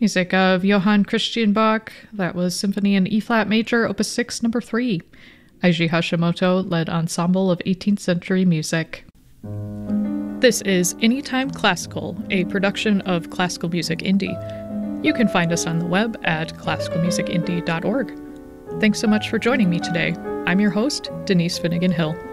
Music of Johann Christian Bach. That was Symphony in E-flat major, Opus 6, number 3. Eiji Hashimoto led Ensemble of 18th Century Music. This is Anytime Classical, a production of Classical Music Indie. You can find us on the web at classicalmusicindie.org. Thanks so much for joining me today. I'm your host, Denise Finnegan Hill.